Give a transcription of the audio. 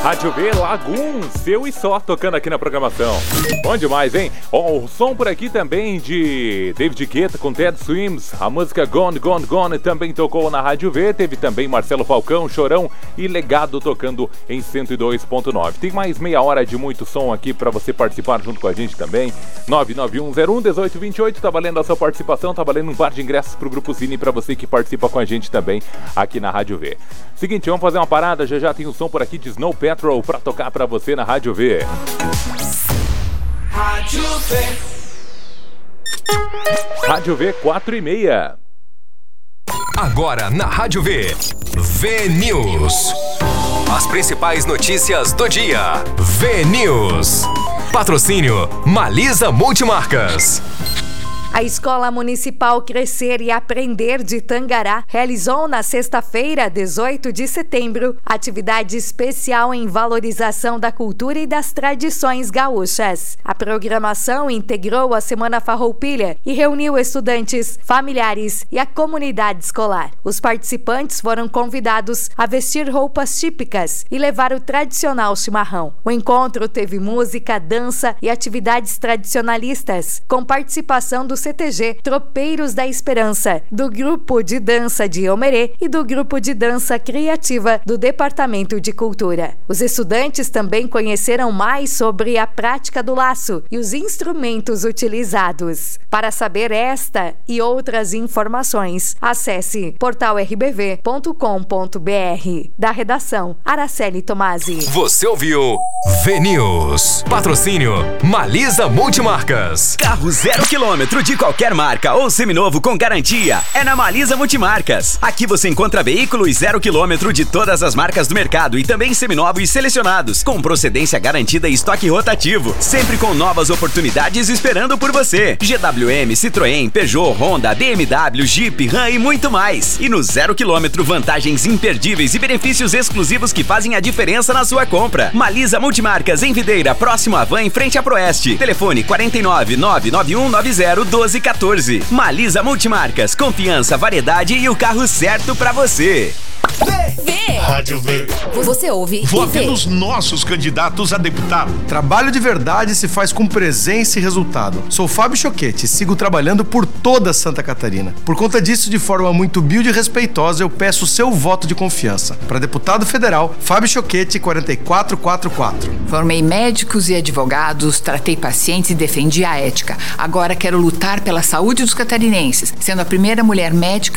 Rádio V, Lagoon, seu e só, tocando aqui na programação. Bom demais, hein? O som por aqui também de David Guetta com Ted Swims. A música Gone, Gone, Gone também tocou na Rádio V. Teve também Marcelo Falcão, Chorão e Legado tocando em 102.9. Tem mais meia hora de muito som aqui para você participar junto com a gente também. 991011828, tá valendo a sua participação, tá valendo um par de ingressos pro Grupo Cine para você que participa com a gente também aqui na Rádio V. Seguinte, vamos fazer uma parada, já tem um som por aqui de Snow Patrol pra tocar pra você na Rádio V. Rádio V. Rádio V 4h30. Agora na Rádio V, V-News. As principais notícias do dia. V-News. Patrocínio Malisa Multimarcas. A Escola Municipal Crescer e Aprender de Tangará realizou na sexta-feira, 18 de setembro, atividade especial em valorização da cultura e das tradições gaúchas. A programação integrou a Semana Farroupilha e reuniu estudantes, familiares e a comunidade escolar. Os participantes foram convidados a vestir roupas típicas e levar o tradicional chimarrão. O encontro teve música, dança e atividades tradicionalistas, com participação do CTG Tropeiros da Esperança, do Grupo de Dança de Omerê e do Grupo de Dança Criativa do Departamento de Cultura. Os estudantes também conheceram mais sobre a prática do laço e os instrumentos utilizados. Para saber esta e outras informações, acesse portalrbv.com.br. Da redação, Araceli Tomasi. Você ouviu V-News. Patrocínio Malisa Multimarcas. Carro 0 km de qualquer marca ou seminovo com garantia é na Malisa Multimarcas. Aqui você encontra veículos 0 km de todas as marcas do mercado e também seminovos selecionados, com procedência garantida e estoque rotativo, sempre com novas oportunidades esperando por você. GWM, Citroën, Peugeot, Honda, BMW, Jeep, Ram e muito mais. E no 0 km, vantagens imperdíveis e benefícios exclusivos que fazem a diferença na sua compra. Malisa Multimarcas em Videira, próximo à Van, em frente à Proeste. Telefone 49 99190 1214. Malisa Multimarcas, confiança, variedade e o carro certo pra você. V. Rádio V. Você ouve Vote nos nossos candidatos a deputado. Trabalho de verdade se faz com presença e resultado. Sou Fábio Choquete e sigo trabalhando por toda Santa Catarina. Por conta disso, de forma muito humilde e respeitosa, eu peço o seu voto de confiança. Para deputado federal, Fábio Choquete, 4444. Formei médicos e advogados, tratei pacientes e defendi a ética. Agora quero lutar pela saúde dos catarinenses, sendo a primeira mulher médica